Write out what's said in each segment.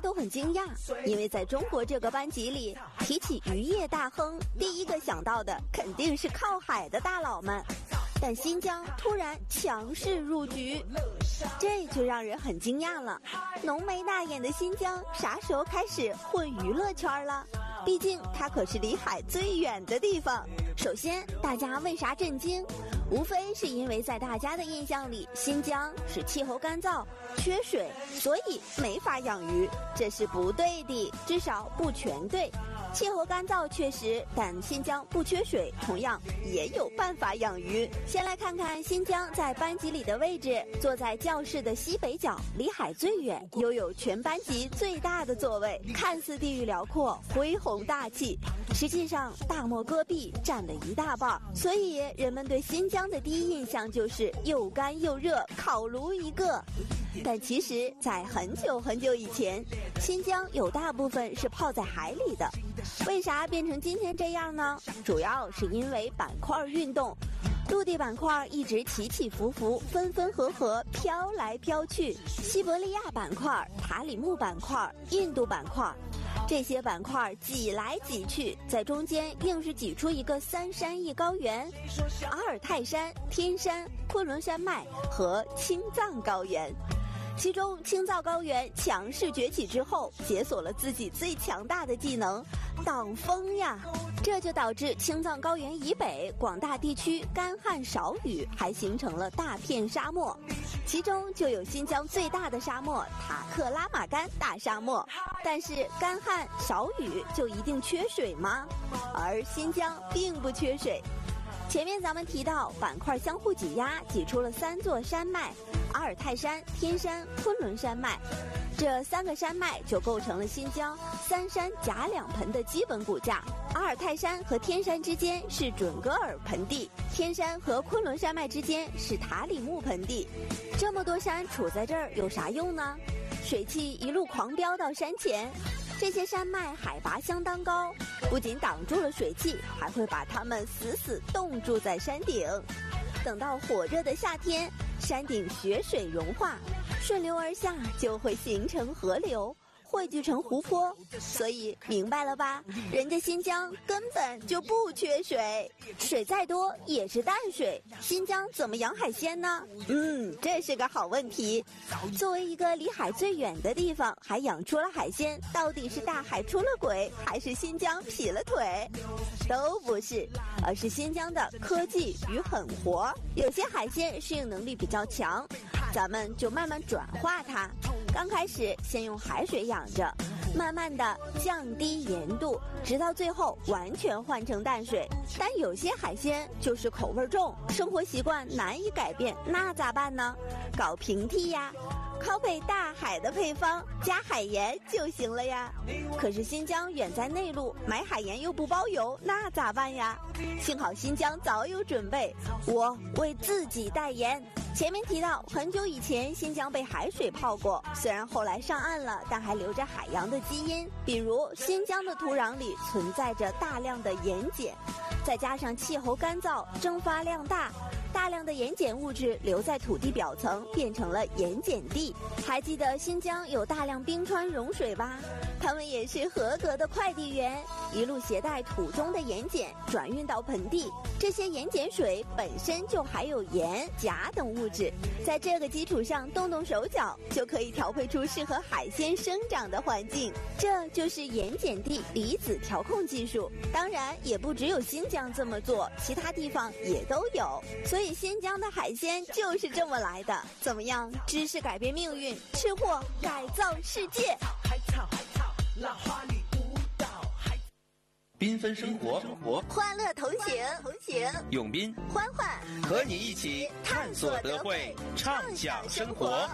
都很惊讶，因为在中国这个班级里，提起渔业大亨，第一个想到的肯定是靠海的大佬们。但新疆突然强势入局，这就让人很惊讶了。浓眉大眼的新疆啥时候开始混娱乐圈了？毕竟它可是离海最远的地方。首先，大家为啥震惊？无非是因为在大家的印象里，新疆是气候干燥、缺水，所以没法养鱼。这是不对的，至少不全对。气候干燥确实，但新疆不缺水，同样也有办法养鱼。先来看看新疆在班级里的位置，坐在教室的西北角，离海最远，拥有全班级最大的座位，看似地域辽阔、恢宏大气，实际上大漠戈壁占了一大半，所以人们对新疆的第一印象就是又干又热，烤炉一个。但其实在很久很久以前，新疆有大部分是泡在海里的。为啥变成今天这样呢？主要是因为板块运动，陆地板块一直起起伏伏，分分合合，飘来飘去。西伯利亚板块、塔里木板块、印度板块，这些板块挤来挤去，在中间硬是挤出一个三山一高原：阿尔泰山、天山、昆仑山脉和青藏高原。其中青藏高原强势崛起之后，解锁了自己最强大的技能——挡风呀！这就导致青藏高原以北广大地区干旱少雨，还形成了大片沙漠。其中就有新疆最大的沙漠塔克拉玛干大沙漠。但是干旱少雨就一定缺水吗？而新疆并不缺水。前面咱们提到板块相互挤压，挤出了3座山脉：阿尔泰山、天山、昆仑山脉。这3个山脉就构成了新疆3山夹2盆的基本骨架。阿尔泰山和天山之间是准噶尔盆地，天山和昆仑山脉之间是塔里木盆地。这么多山处在这儿有啥用呢？水汽一路狂飙到山前，这些山脉海拔相当高，不仅挡住了水汽，还会把它们死死冻住在山顶。等到火热的夏天，山顶雪水融化，顺流而下，就会形成河流，汇聚成湖泊。所以明白了吧？人家新疆根本就不缺水，水再多也是淡水。新疆怎么养海鲜呢？这是个好问题。作为一个离海最远的地方，还养出了海鲜，到底是大海出了轨，还是新疆劈了腿？都不是，而是新疆的科技与狠活。有些海鲜适应能力比较强，咱们就慢慢转化它。刚开始先用海水养着，慢慢的降低盐度，直到最后完全换成淡水。但有些海鲜就是口味重，生活习惯难以改变，那咋办呢？搞平替呀，拷贝大海的配方，加海盐就行了呀。可是新疆远在内陆，买海盐又不包邮，那咋办呀？幸好新疆早有准备，我为自己代言。前面提到，很久以前新疆被海水泡过，虽然后来上岸了，但还留着海洋的基因。比如新疆的土壤里存在着大量的盐碱，再加上气候干燥，蒸发量大，大量的盐碱物质留在土地表层，变成了盐碱地。还记得新疆有大量冰川融水吧？他们也是合格的快递员，一路携带土中的盐碱转运到盆地。这些盐碱水本身就含有盐、钾等物质，在这个基础上动动手脚，就可以调配出适合海鲜生长的环境。这就是盐碱地离子调控技术。当然，也不只有新疆这么做，其他地方也都有。所以新疆的海鲜就是这么来的。怎么样？知识改变命运，吃货改造世界。 海草，浪花里舞蹈， 缤纷生活， 欢乐同行， 永斌、 欢欢和你一起探索德惠，畅享生活。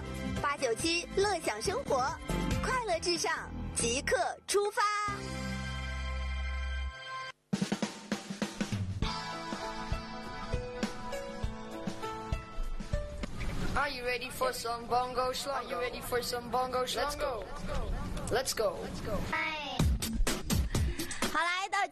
897乐享生活，快乐至上，即刻出发。 Are you ready for some bongo shlongo? Are you ready for some bongo shlongo? Let's go. 好，来到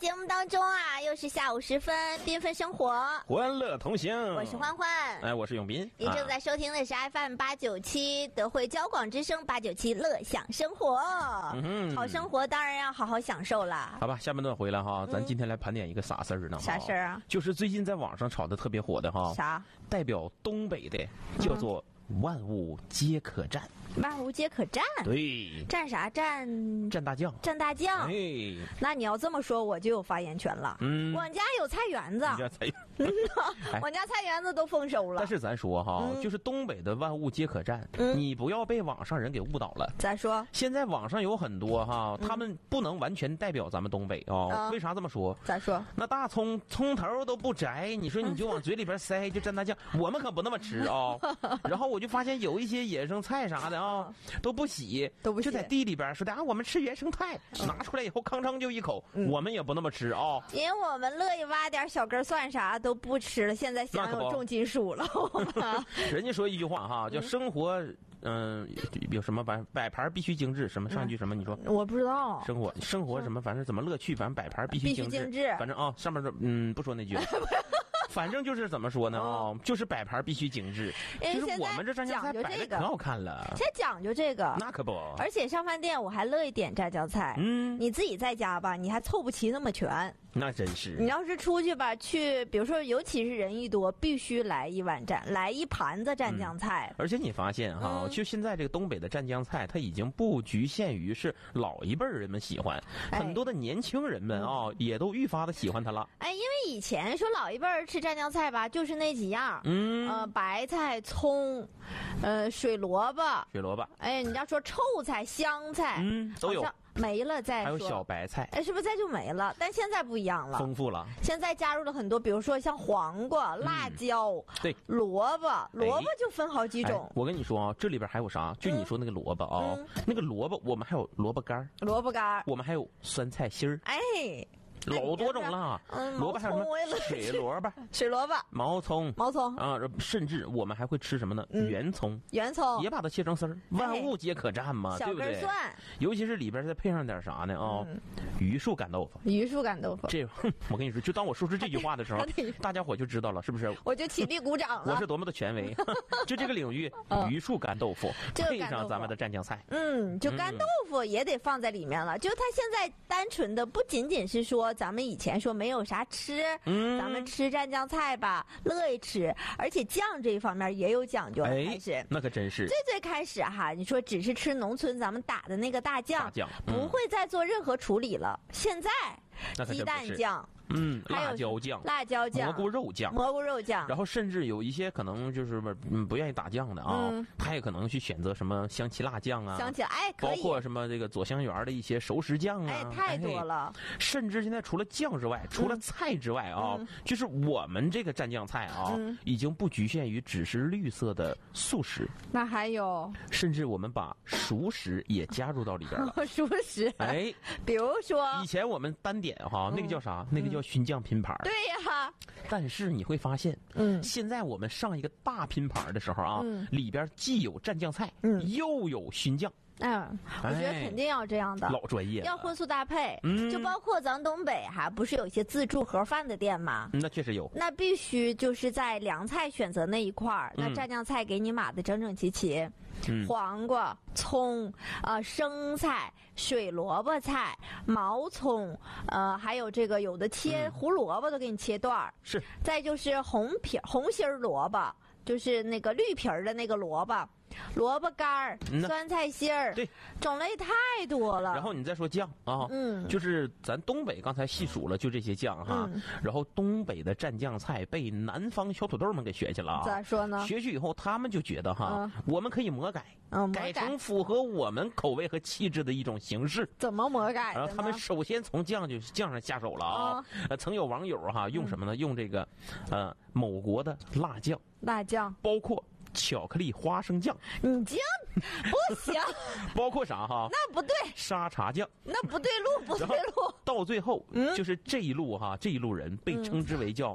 节目当中啊，又是下午时分，缤纷生活， 欢乐同行。 我是欢欢， 哎，我是永斌。 您正在收听的是 FM 897德惠交广之声897乐享生活。好生活当然要好好享受啦。 好吧，下半段回来哈，咱今天来盘点一个啥事儿呢？ 啥事儿啊？ 就是最近在网上炒的特别火的哈， 啥？ 代表东北的叫做万物皆可战。 万物皆可战， 对， 战啥战？ 战大将， 战大将。 哎， 那你要这么说，我就有发言权了。我们家有菜园子， 你家菜园我家菜园子都丰收了。 但是咱说哈，就是东北的万物皆可战，你不要被网上人给误导了。 咋说？ 现在网上有很多哈，他们不能完全代表咱们东北啊。为啥这么说？ 咋说？ 那大葱头都不摘，你说你就往嘴里边塞，就蘸大酱，我们可不那么吃啊。然后我就发现有一些野生菜啥的啊，都不洗，就在地里边说的啊，我们吃原生态，拿出来以后吭哧就一口，我们也不那么吃啊。 因为我们乐意挖点小根蒜啥都不吃了，现在享有重金属了。 人家说一句话哈，叫生活。有什么摆盘必须精致，什么上一句什么？你说我不知道。 生活什么，反正怎么乐趣，反正摆盘必须精致。反正啊，上面不说那句了。反正就是怎么说呢啊，就是摆盘必须精致。就是我们这蘸酱菜摆的可好看了。 现在讲究这个， 那可不。 而且上饭店我还乐意点蘸酱菜。你自己在家吧，你还凑不齐那么全。 那真是。 你要是出去吧，比如说，尤其是人一多，必须来一盘子蘸酱菜。 而且你发现哈，就现在这个东北的蘸酱菜，它已经不局限于是老一辈人们喜欢，很多的年轻人们啊，也都愈发的喜欢它了。 因为以前说老一辈吃蘸酱菜吧，就是那几样，白菜、葱，水萝卜。你要说臭菜、香菜， 都有。 没了再说， 还有小白菜， 是不是再就没了？但现在不一样了， 丰富了。 现在加入了很多，比如说像黄瓜、辣椒， 对， 萝卜就分好几种。 我跟你说啊，这里边还有啥？就你说那个萝卜啊，那个萝卜，我们还有萝卜干，我们还有酸菜心儿，老多种了。萝卜还有什么水萝卜、毛葱啊，甚至我们还会吃什么呢？圆葱也把它切成丝儿，万物皆可蘸嘛，对不对？ 小根蒜， 尤其是里边再配上点啥呢啊？榆树干豆腐，这我跟你说，就当我说出这句话的时候，大家伙就知道了，是不是？ 我就起立鼓掌了。 我是多么的权威，就这个领域，榆树干豆腐配上咱们的蘸酱菜， 就干豆腐也得放在里面了。就它现在单纯的不仅仅是说咱们以前说没有啥吃，咱们吃蘸酱菜吧，乐意吃，而且酱这一方面也有讲究。开始那可真是最开始哈，你说只是吃农村咱们打的那个大酱，不会再做任何处理了。现在鸡蛋酱。辣椒酱、蘑菇肉酱，然后甚至有一些可能就是不愿意打酱的啊，他也可能去选择什么香气辣酱啊，包括什么这个左香园的一些熟食酱啊， 太多了。 甚至现在除了酱之外，除了菜之外啊，就是我们这个蘸酱菜啊，已经不局限于只是绿色的素食， 那还有， 甚至我们把熟食也加入到里边了。 熟食，比如说以前我们单点哈，那个叫啥？那个叫熏酱拼盘。 对呀， 但是你会发现，现在我们上一个大拼盘的时候啊，里边既有蘸酱菜，又有熏酱。 我觉得肯定要这样的， 老专业了， 要荤素搭配。就包括咱东北还不是有一些自助盒饭的店吗？ 那确实有。 那必须就是在凉菜选择那一块儿，那蘸酱菜给你码的整整齐齐。黄瓜、葱、生菜、水萝卜菜、毛葱，还有这个有的切胡萝卜都给你切段儿。 是。再就是红心萝卜，就是那个绿皮儿的那个萝卜。萝卜干儿、酸菜心儿， 对， 种类太多了。 然后你再说酱啊，就是咱东北刚才细数了，就这些酱哈。然后东北的蘸酱菜被南方小土豆们给学去了啊。 咋说呢？ 学去以后，他们就觉得哈，我们可以魔改，改成符合我们口味和气质的一种形式。 怎么魔改？ 然后他们首先从酱上下手了啊。曾有网友哈用什么呢？用这个某国的辣酱，包括巧克力花生酱， 你这不行。 包括啥哈？ 那不对。 沙茶酱， 那不对路，不对路。 到最后，就是这一路人被称之为叫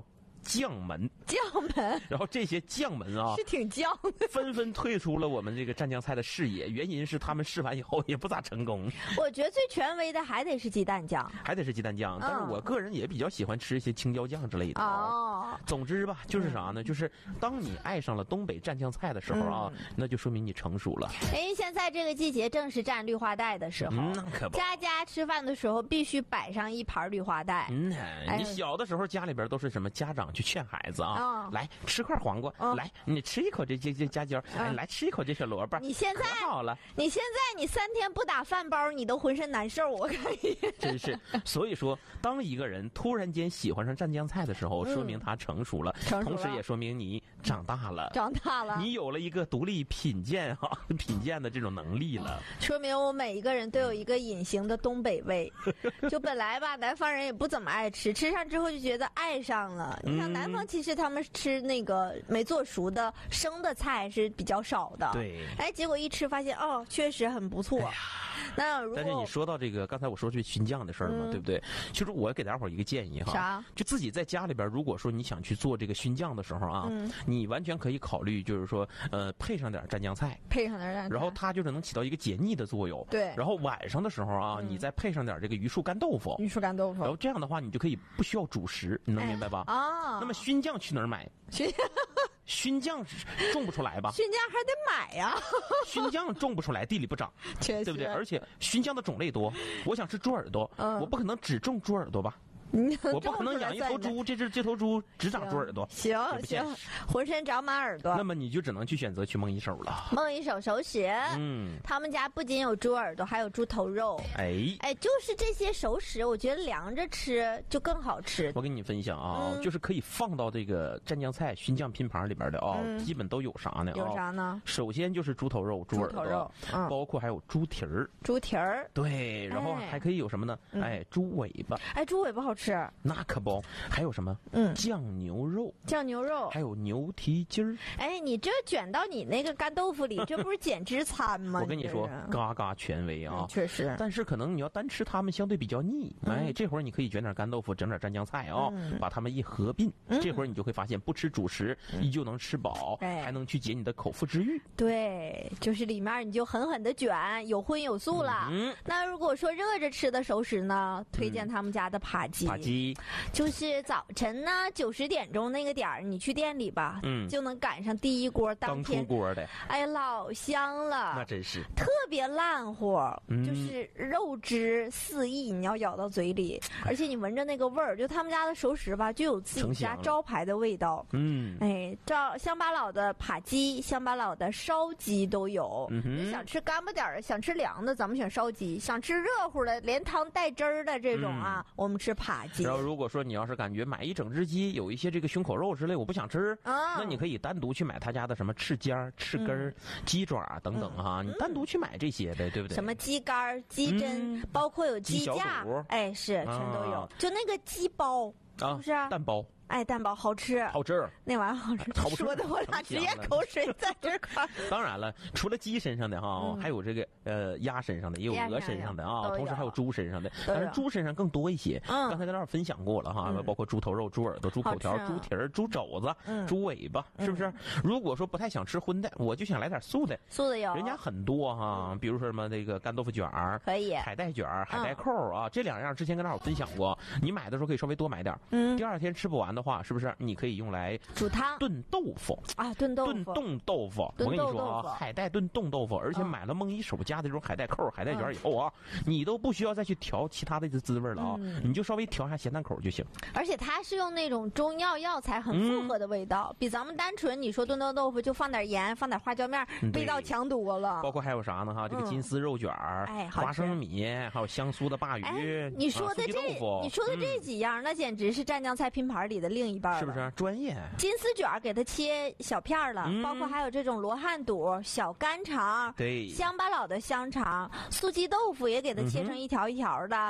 将门，然后这些将门啊， 是挺将的， 纷纷退出了我们这个蘸酱菜的视野。原因是他们试完以后也不咋成功。 我觉得最权威的还得是鸡蛋酱，但是我个人也比较喜欢吃一些青椒酱之类的。总之吧，就是啥呢？就是当你爱上了东北蘸酱菜的时候啊，那就说明你成熟了。 现在这个季节正是蘸绿化带的时候， 可不， 家家吃饭的时候必须摆上一盘绿化带。 你小的时候家里边都是什么？家长去劝孩子啊，来吃块黄瓜，来你吃一口这夹椒，来吃一口这小萝卜。 你现在好了， 你3天不打饭包，你都浑身难受，我看你真是。所以说，当一个人突然间喜欢上蘸酱菜的时候，说明他成熟了，同时也说明你长大了，你有了一个独立品鉴的这种能力了， 说明我每一个人都有一个隐形的东北味。就本来吧，南方人也不怎么爱吃，吃上之后就觉得爱上了。你像南方，其实他们吃那个没做熟的生的菜是比较少的。 对， 结果一吃发现确实很不错。但是你说到这个，刚才我说去熏酱的事儿嘛，对不对？其实我给大伙儿一个建议哈， 啥？ 就自己在家里边，如果说你想去做这个熏酱的时候啊，你完全可以考虑，就是说配上点蘸酱菜，然后它就是能起到一个解腻的作用。 对。 然后晚上的时候啊，你再配上点这个榆树干豆腐，然后这样的话，你就可以不需要主食，你能明白吧？那么熏酱去哪儿买？熏酱种不出来吧？ 熏酱还得买呀。 熏酱种不出来，地里不长，对不对？而且熏酱的种类多，我想吃猪耳朵，我不可能只种猪耳朵吧？我不可能养一头猪，这头猪只长猪耳朵。 行，浑身长满耳朵。 那么你就只能去选择去梦一手了。 梦一手熟食，他们家不仅有猪耳朵，还有猪头肉。就是这些熟食，我觉得凉着吃就更好吃。 我跟你分享啊，就是可以放到这个蘸酱菜、熏酱拼盘里边的基本都有啥呢？ 有啥呢？ 首先就是猪头肉、猪耳朵，包括还有猪蹄儿。对，然后还可以有什么呢？猪尾巴。 猪尾巴好吃。 那可不，还有什么？酱牛肉，还有牛蹄筋儿。 你这卷到你那个干豆腐里，这不是减脂餐吗？ 我跟你说，嘎嘎权威啊， 确实。 但是可能你要单吃它们，相对比较腻。这会儿你可以卷点干豆腐，整点蘸酱菜啊，把它们一合并，这会儿你就会发现，不吃主食依旧能吃饱，还能去解你的口腹之欲。 对，就是里面你就狠狠的卷，有荤有素了。那如果说热着吃的熟食呢，推荐他们家的扒鸡。就是早晨呢9-10点钟那个点儿，你去店里吧，就能赶上第一锅当天刚出锅的， 老香了， 那真是特别烂乎，就是肉汁四溢，你要咬到嘴里，而且你闻着那个味儿，就他们家的熟食吧，就有自己家招牌的味道。乡巴佬的扒鸡、乡巴佬的烧鸡都有。想吃干巴点儿，想吃凉的，咱们选烧鸡；想吃热乎的，连汤带汁儿的这种啊，我们吃扒鸡。 然后如果说你要是感觉买一整只鸡有一些这个胸口肉之类我不想吃，那你可以单独去买他家的什么翅尖、翅根、鸡爪等等哈，你单独去买这些的，对不对？ 什么鸡肝、鸡胗，包括有鸡架，是全都有。就那个鸡包，是不是？ 蛋包。 蛋包好吃，那玩意儿好吃，说的我俩直接口水在这块。 当然了，除了鸡身上的哈，还有这个鸭身上的，也有鹅身上的啊，同时还有猪身上的，但是猪身上更多一些。刚才跟大家分享过了哈，包括猪头肉、猪耳朵、猪口条、猪蹄儿、猪肘子、猪尾巴，是不是？如果说不太想吃荤的，我就想来点素的。 素的有， 人家很多哈，比如说什么那个干豆腐卷儿， 可以， 海带卷儿、海带扣啊，这2样之前跟大伙分享过，你买的时候可以稍微多买点。第2天吃不完的话，是不是你可以用来煮汤、 炖豆腐啊？炖冻豆腐，我跟你说啊，海带炖冻豆腐，而且买了梦一手家的这种海带扣、海带卷以后啊，你都不需要再去调其他的滋味了啊，你就稍微调一下咸淡口就行。 而且它是用那种中药药材很复合的味道，比咱们单纯你说炖豆腐就放点盐、放点花椒面，味道强多了。 包括还有啥呢哈？这个金丝肉卷儿、花生米，还有香酥的鲅鱼。 你说的这几样，那简直是蘸酱菜拼盘里的另一半了， 是不是？专业。 金丝卷给它切小片了，包括还有这种罗汉肚、小干肠， 对， 乡巴佬的香肠，素鸡豆腐也给它切成一条一条的，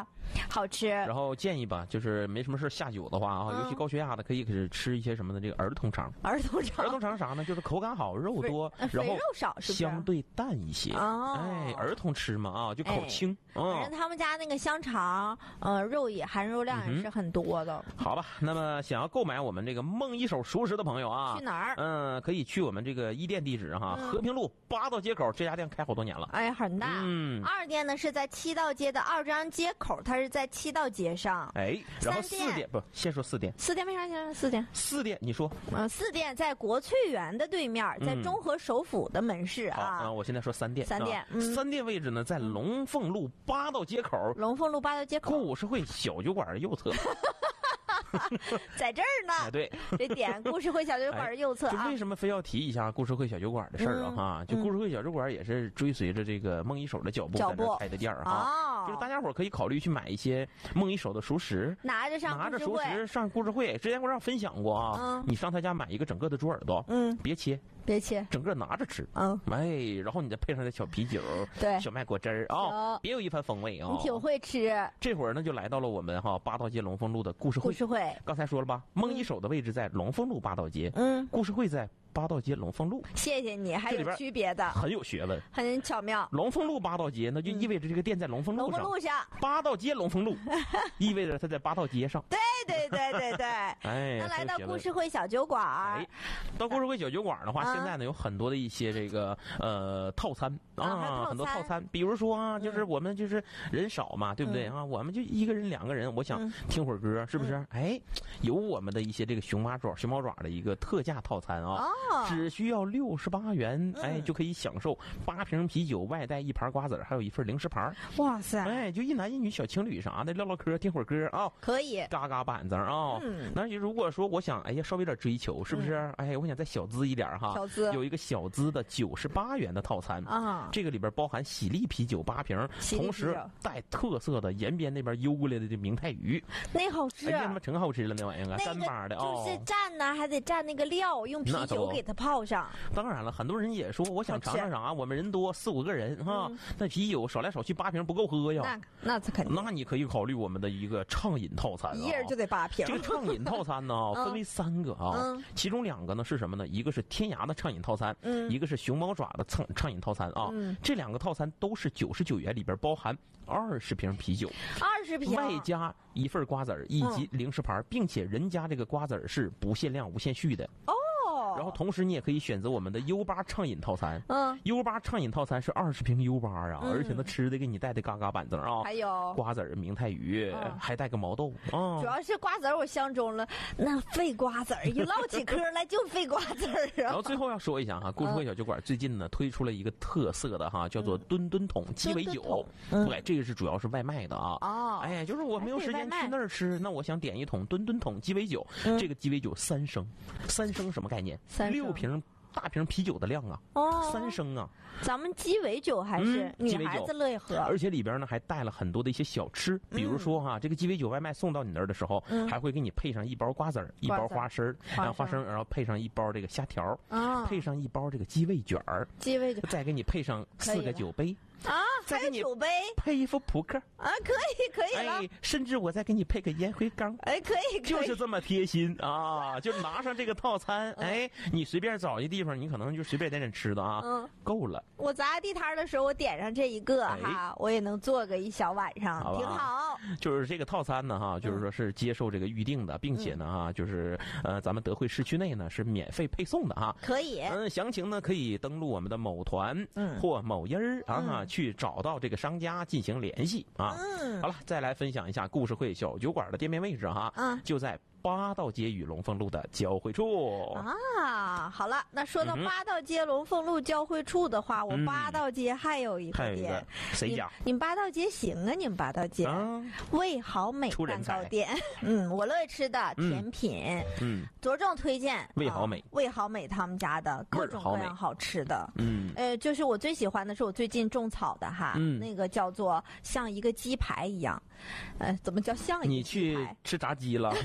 好吃。 然后建议吧，就是没什么事下酒的话啊，尤其高血压的，可以吃一些什么的这个儿童肠。 儿童肠啥呢？就是口感好，肉多，然后肉少，是不是相对淡一些？哎，儿童吃嘛啊，就口轻。 反正他们家那个香肠，肉也含肉量也是很多的。 好吧，那么想要购买我们这个梦一手熟食的朋友啊， 去哪儿？ 可以去我们这个1店地址哈，和平路8道街口，这家店开好多年了。 哎，很大。2店呢是在7道街的2张街口，它是在7道街上。 哎，然后4店不，先说4店。 4店为啥先说4店 ？4店你说 ？4店在国粹园的对面，在中和首府的门市啊。 好，我现在说3店。3 店 ，3店位置呢在龙凤路8道街口。 龙凤路8道街口， 故事会小酒馆的右侧。 在这儿呢， 对， 这点故事会小酒馆的右侧啊。 就为什么非要提一下故事会小酒馆的事儿啊？哈，就故事会小酒馆也是追随着这个梦一手的脚步在这开的店儿哈。就是大家伙可以考虑去买一些梦一手的熟食， 拿着熟食上故事会。之前我让分享过啊，你上他家买一个整个的猪耳朵，别切，整个拿着吃，然后你再配上点小啤酒， 对， 小麦果汁儿啊，别有一番风味啊。 你挺会吃。 这会儿呢，就来到了我们8道街龙凤路的故事会。刚才说了吧，梦一手的位置在龙凤路8道街，故事会在8道街龙凤路。 谢谢你，还有区别的， 很有学问， 很巧妙。 龙凤路8道街，那就意味着这个店在龙凤路上。8道街龙凤路，意味着它在8道街上。 对。哎，那来到故事会小酒馆， 到故事会小酒馆的话，现在呢有很多的一些这个套餐啊，很多套餐，比如说啊，就是我们就是人少嘛，对不对啊？我们就1个人2个人，我想听会儿歌，是不是？哎，有我们的一些这个熊猫爪的一个特价套餐啊，只需要68元，哎，就可以享受8瓶啤酒，外带1盘瓜子，还有1份零食盘。 哇塞！ 哎，就一男一女小情侣啥的唠唠嗑，听会儿歌啊， 可以嘎嘎板子啊。那如果说我想，哎呀，稍微有点追求，是不是？哎，我想再小资一点哈，有一个小资的98元的套餐啊，这个里边包含喜力啤酒8瓶，同时带特色的延边那边邮过来的明太鱼， 那好吃， 哎呀，他妈真好吃了那玩意儿啊，干巴的就是蘸呢，还得蘸那个料，用啤酒给它泡上。 当然了，很多人也说，我想尝尝啥，我们人多4、5个人哈，那啤酒少来少去8瓶不够喝呀， 那肯定。 那你可以考虑我们的一个畅饮套餐， 一人就得8瓶。 这个畅饮套餐呢，分为3个啊，其中2个呢是什么呢？一个是天涯的畅饮套餐，一个是熊猫爪的畅饮套餐啊。这2个套餐都是99元，里边包含20瓶啤酒 ，20瓶， 外加1份瓜子以及零食盘，并且人家这个瓜子是不限量、无限续的哦。然后同时你也可以选择我们的U8畅饮套餐，U8畅饮套餐是20瓶 U8啊，而且那吃的给你带的嘎嘎板子啊， 还有瓜子、明太鱼，还带个毛豆啊。 主要是瓜子我相中了，那费瓜子一唠起嗑来就费瓜子啊。 然后最后要说一下哈，故事会小酒馆最近呢推出了一个特色的哈，叫做吨吨桶鸡尾酒，对，这个是主要是外卖的啊。哦，哎，就是我没有时间去那儿吃，那我想点一桶吨吨桶鸡尾酒，这个鸡尾酒3升，3升什么概念？6瓶大瓶啤酒的量啊，3升啊。 咱们鸡尾酒还是女孩子乐意喝， 而且里边呢还带了很多的一些小吃，比如说哈，这个鸡尾酒外卖送到你那儿的时候，还会给你配上1包瓜子儿，1包花生，然后配上1包这个虾条，配上1包这个鸡尾卷儿，再给你配上4个酒杯。 啊，还有酒杯， 配一副扑克啊，可以了。 哎，甚至我再给你配个烟灰缸， 哎，可以， 就是这么贴心啊！就拿上这个套餐，哎，你随便找一地方，你可能就随便点吃的啊，够了。 我砸地摊的时候，我点上这一个哈，我也能做个1小晚上，挺好。 就是这个套餐呢哈，就是说是接受这个预定的，并且呢哈，就是咱们德惠市区内呢是免费配送的哈， 可以。 详情呢可以登录我们的某团或某音儿啊。去找到这个商家进行联系啊。好了，再来分享一下故事会小酒馆的店面位置哈，就在8道街与龙凤路的交汇处啊。好了，那说到8道街龙凤路交汇处的话，我8道街还有一个店， 谁家？ 你们8道街行啊？你们8道街味好美蛋糕店，我乐意吃的甜品，着重推荐味好美， 味好美他们家的各种各样好吃的，就是我最喜欢的是我最近种草的哈，那个叫做像一个鸡排一样，怎么叫像一个鸡排？ 你去吃炸鸡了？ 怎么叫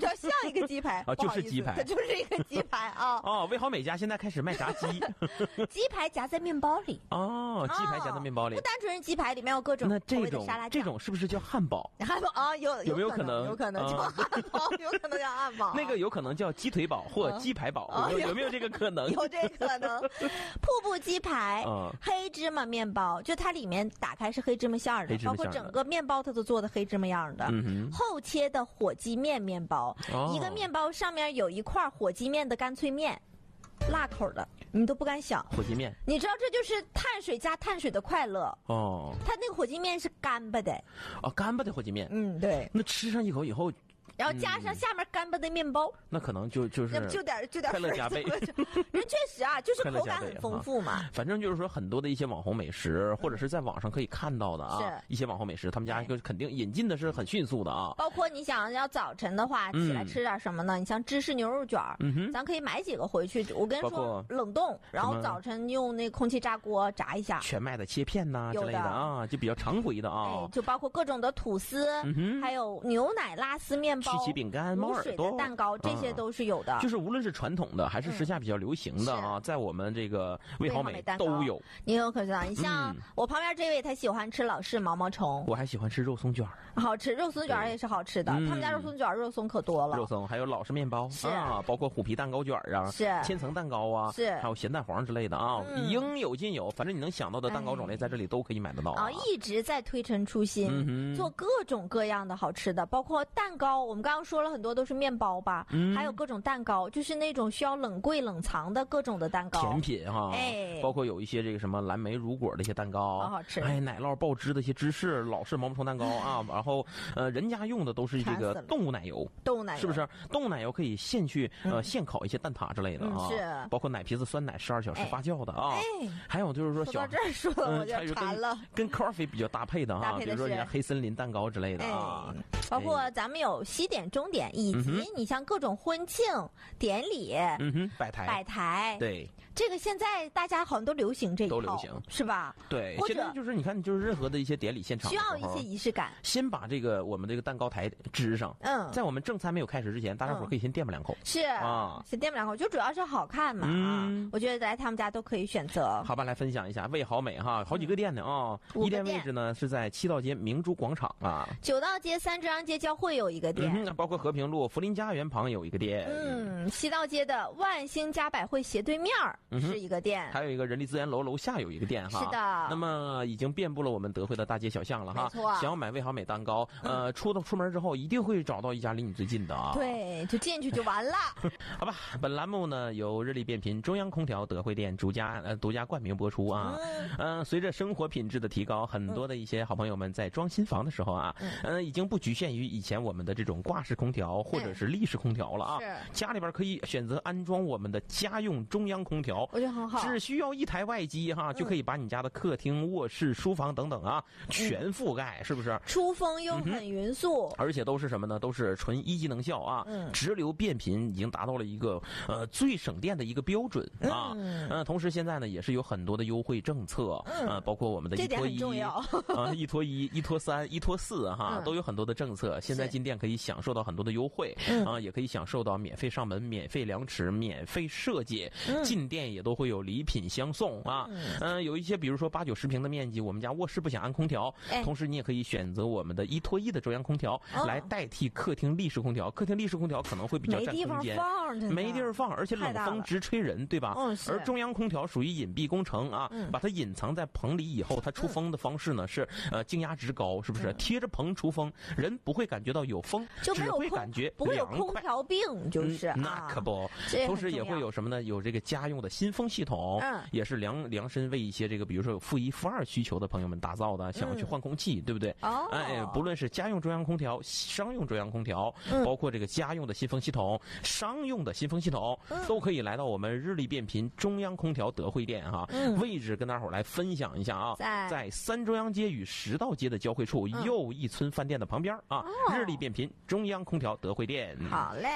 它像一个鸡排啊，就是鸡排， 它就是一个鸡排啊。 哦，味好美家现在开始卖炸鸡， 鸡排夹在面包里。 哦，鸡排夹在面包里， 不单纯是鸡排，里面有各种口味的沙拉酱。 这种是不是叫汉堡？ 汉堡啊，有没有可能？ 有可能叫汉堡，有可能叫汉堡。 那个有可能叫鸡腿堡或鸡排堡，有没有这个可能？ 有这个可能。瀑布鸡排，黑芝麻面包，就它里面打开是黑芝麻馅儿的，包括整个面包它都做的黑芝麻样的。后切的火鸡面包，一个面包上面有一块火鸡面的干脆面，辣口的，你都不敢想。 火鸡面， 你知道这就是碳水加碳水的快乐哦。它那个火鸡面是干巴的， 哦，干巴的火鸡面。 对。 那吃上一口以后。 然后加上下面干巴的面包， 那可能就是就点快乐加倍。 人确实啊，就是口感很丰富嘛。 反正就是说，很多的一些网红美食，或者是在网上可以看到的啊，一些网红美食，他们家肯定引进的是很迅速的啊。 包括你想要早晨的话，起来吃点什么呢？你像芝士牛肉卷，咱可以买几个回去。我跟你说，冷冻，然后早晨用那空气炸锅炸一下。 全麦的切片呐之类的啊，就比较常规的啊。 就包括各种的吐司，还有牛奶拉丝面包。 曲奇饼干、猫耳朵、 蛋糕，这些都是有的。 就是无论是传统的还是时下比较流行的啊，在我们这个味好美都有。 你有可知道？你像我旁边这位，他喜欢吃老式毛毛虫， 我还喜欢吃肉松卷， 好吃，肉松卷也是好吃的。他们家肉松卷肉松可多了， 肉松还有老式面包啊，包括虎皮蛋糕卷啊， 是千层蛋糕啊， 是还有咸蛋黄之类的啊，应有尽有。反正你能想到的蛋糕种类在这里都可以买得到啊。 一直在推陈出新，做各种各样的好吃的，包括蛋糕。我们刚刚说了很多都是面包吧，还有各种蛋糕，就是那种需要冷柜冷藏的各种的蛋糕， 甜品哈，包括有一些这个什么蓝莓乳果的一些蛋糕， 好吃， 奶酪爆汁的一些芝士老式毛毛虫蛋糕啊，然后人家用的都是这个动物奶油，是不是？动物奶油可以现去现烤一些蛋挞之类的啊， 是， 包括奶皮子酸奶12小时发酵的啊，还有就是说说到这儿说我就馋了， 跟 coffee 比较搭配的啊，比如说人家黑森林蛋糕之类的啊， 包括咱们有西点钟点，以及你像各种婚庆典礼， 摆台，对， 这个现在大家好像都流行这一套， 都流行是吧？ 对，现在就是你看，就是任何的一些典礼现场需要一些仪式感， 先把这个我们这个蛋糕台支上，在我们正餐没有开始之前，大家伙可以先垫吧两口， 是啊，先垫吧两口，就主要是好看嘛啊，我觉得来他们家都可以选择。 好吧，来分享一下味好美哈，好几个店呢啊，一店位置呢是在7道街明珠广场啊 ，9道街3中央街交汇有一个店， 包括和平路福林家园旁有一个店 ，7道街的万兴家百汇斜对面是一个店， 还有一个人力资源楼下有一个店哈， 是的。 那么已经遍布了我们德惠的大街小巷了哈， 没错。 想要买味好美蛋糕，出门之后一定会找到一家离你最近的啊， 对，就进去就完了。 好吧，本栏目呢由日立变频中央空调德惠店独家冠名播出啊，随着生活品质的提高，很多的一些好朋友们在装新房的时候啊，已经不局限于以前我们的这种挂式空调或者是立式空调了啊，家里边可以选择安装我们的家用中央空调， 我觉得很好， 只需要一台外机哈，就可以把你家的客厅、卧室、书房等等啊全覆盖，是不是？ 出风又很匀速， 而且都是什么呢？都是纯1级能效啊，直流变频已经达到了一个最省电的一个标准啊。同时现在呢也是有很多的优惠政策，包括我们的1拖1啊，1拖1、1拖3、1拖4哈，都有很多的政策。现在进店可以享受到很多的优惠啊，也可以享受到免费上门、免费量尺、免费设计，进店也都会有礼品相送啊。有一些比如说8、9、10平的面积，我们家卧室不想安空调，同时你也可以选择我们的1拖1的中央空调来代替客厅立式空调。客厅立式空调可能会比较占空间，没地儿放，而且冷风直吹人，对吧？而中央空调属于隐蔽工程啊，把它隐藏在棚里以后，它出风的方式呢是静压值高，是不是？贴着棚出风，人不会感觉到有风，只会感觉不会有空调病，就是那可不。同时也会有什么呢？有这个家用的新风系统，也是量身为一些这个比如说有负1、负2需求的朋友们打造的，想要去换空气，对不对？不论是家用中央空调、商用中央空调，包括这个家用的新风系统、商用的新风系统，都可以来到我们日立变频中央空调德惠店哈。位置跟大伙来分享一下啊，在3中央街与10道街的交汇处，又一村饭店的旁边啊，日立变频中央空调德惠店。 好嘞。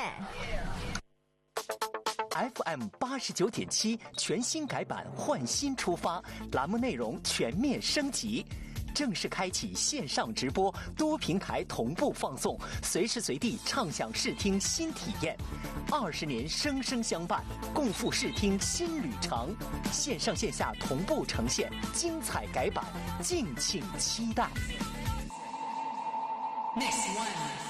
FM 89.7全新改版，换新出发，栏目内容全面升级。 正式开启线上直播，多平台同步放送，随时随地畅享视听新体验。20年生生相伴，共赴视听新旅程。线上线下同步呈现，精彩改版，敬请期待。Next one。